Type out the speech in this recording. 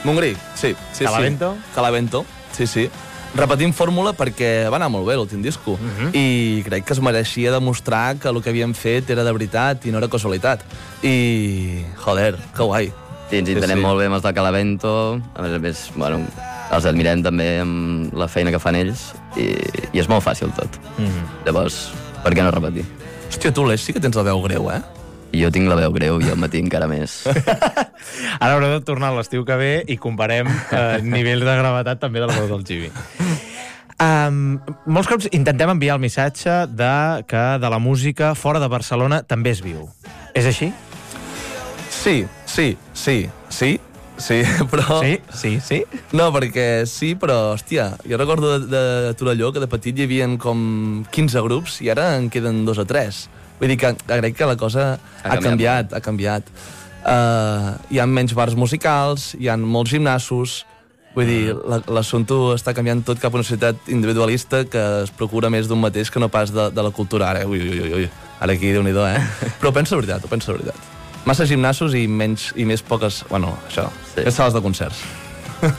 Montgrí, sí. Calavento? Calavento, sí. Repetint fórmula perquè va anar molt bé l'últim disco i crec que es mereixia demostrar que el que havíem fet era de veritat i no era casualitat. I, joder, que guai. Sí, ens entenem molt bé amb els de Calavento, a més, bueno, els admirem també amb la feina que fan ells i és molt fàcil tot. Llavors, per què no repetir? Hòstia, tu, l'Eix, sí que tens la veu greu, eh? Jo tinc la veu greu i al matí encara més. Ara haurem de tornar a l'estiu que ve i comparem nivells de gravetat també de la veu del Gibi. Molts cops intentem enviar el missatge que de la música fora de Barcelona també es viu. És així? Sí, però... Sí? No, perquè sí, però, hòstia, jo recordo de Torelló que de petit hi havia com 15 grups i ara en queden 2 o 3. Vull dir que crec que la cosa ha canviat. Hi ha menys bars musicals, hi ha molts gimnasos, vull dir, l'assumpte està canviant tot cap a una societat individualista que es procura més d'un mateix que no pas de la cultura ara. Ui. Ara aquí, Déu-n'hi-do, Però ho penso de veritat. Massa gimnasos i més poques... Bueno, això, més sales de concerts.